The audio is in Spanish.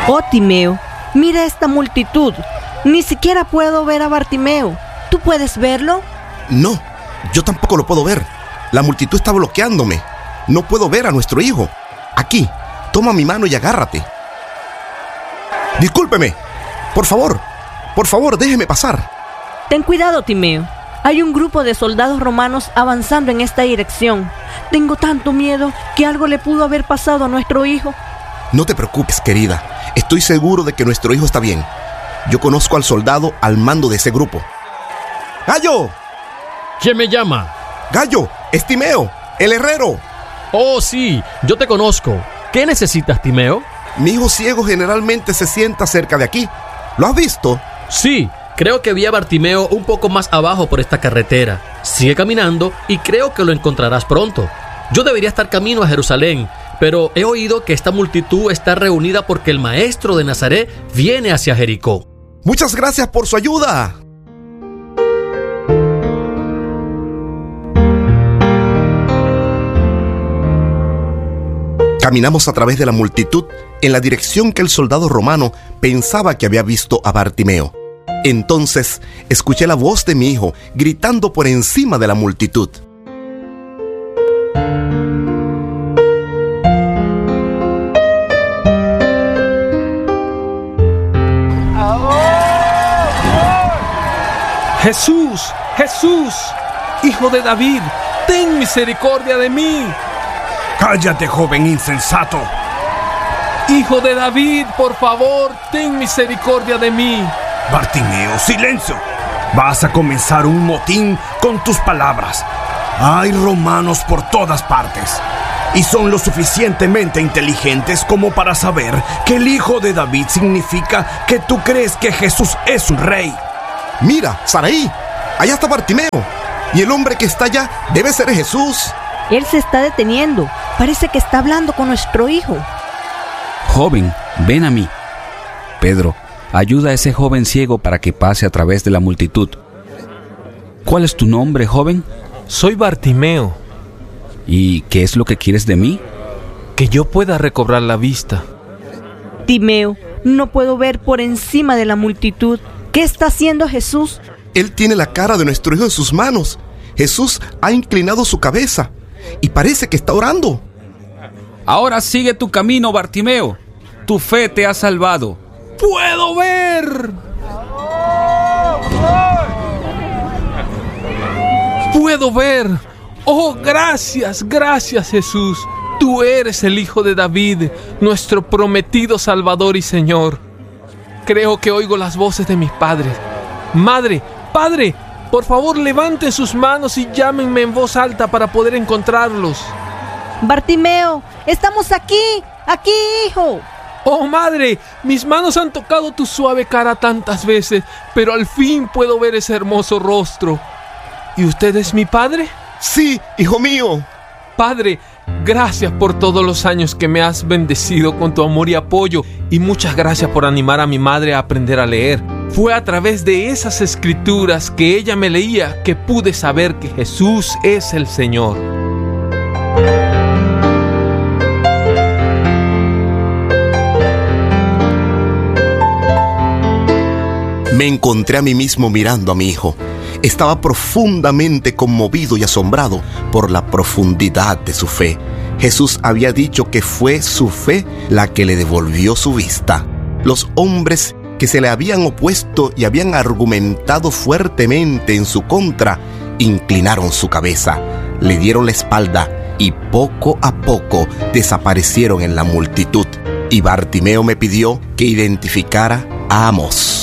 Oh, Timeo, mira esta multitud. Ni siquiera puedo ver a Bartimeo. ¿Tú puedes verlo? No, yo tampoco lo puedo ver. La multitud está bloqueándome. No puedo ver a nuestro hijo. Aquí, toma mi mano y agárrate. Discúlpeme. Por favor, déjeme pasar. Ten cuidado, Timeo. Hay un grupo de soldados romanos avanzando en esta dirección. Tengo tanto miedo que algo le pudo haber pasado a nuestro hijo. No te preocupes, querida. Estoy seguro de que nuestro hijo está bien. Yo conozco al soldado al mando de ese grupo. ¡Gallo! ¿Quién me llama? ¡Gallo! ¡Es Timeo, el herrero! Oh, sí, yo te conozco. ¿Qué necesitas, Timeo? Mi hijo ciego generalmente se sienta cerca de aquí. ¿Lo has visto? Sí, creo que vi a Bartimeo un poco más abajo por esta carretera. Sigue caminando y creo que lo encontrarás pronto. Yo debería estar camino a Jerusalén, pero he oído que esta multitud está reunida porque el maestro de Nazaret viene hacia Jericó. Muchas gracias por su ayuda. Caminamos a través de la multitud en la dirección que el soldado romano pensaba que había visto a Bartimeo. Entonces escuché la voz de mi hijo gritando por encima de la multitud. Jesús, Jesús, hijo de David, ten misericordia de mí. Cállate, joven insensato. Hijo de David, por favor, ten misericordia de mí. Bartimeo, silencio. Vas a comenzar un motín con tus palabras. Hay romanos por todas partes y son lo suficientemente inteligentes como para saber que el hijo de David significa que tú crees que Jesús es un rey. Mira, Saraí, allá está Bartimeo, y el hombre que está allá debe ser Jesús. Él se está deteniendo. Parece que está hablando con nuestro hijo. Joven, ven a mí. Pedro, ayuda a ese joven ciego para que pase a través de la multitud. ¿Cuál es tu nombre, joven? Soy Bartimeo. ¿Y qué es lo que quieres de mí? Que yo pueda recobrar la vista. Timeo, no puedo ver por encima de la multitud. ¿Qué está haciendo Jesús? Él tiene la cara de nuestro hijo en sus manos. Jesús ha inclinado su cabeza y parece que está orando. Ahora sigue tu camino, Bartimeo. Tu fe te ha salvado. ¡Puedo ver! ¡Puedo ver! ¡Oh, gracias, gracias, Jesús! Tú eres el Hijo de David, nuestro prometido Salvador y Señor. Creo que oigo las voces de mis padres. Madre, padre, por favor levanten sus manos y llámenme en voz alta para poder encontrarlos. Bartimeo, estamos aquí, hijo. Oh, madre, mis manos han tocado tu suave cara tantas veces, pero al fin puedo ver ese hermoso rostro. ¿Y usted es mi padre? Sí, hijo mío. Padre, gracias por todos los años que me has bendecido con tu amor y apoyo, y muchas gracias por animar a mi madre a aprender a leer. Fue a través de esas escrituras que ella me leía que pude saber que Jesús es el Señor. Me encontré a mí mismo mirando a mi hijo. Estaba profundamente conmovido y asombrado por la profundidad de su fe. Jesús había dicho que fue su fe la que le devolvió su vista. Los hombres que se le habían opuesto y habían argumentado fuertemente en su contra, inclinaron su cabeza, le dieron la espalda y poco a poco desaparecieron en la multitud. Y Bartimeo me pidió que identificara a Amós.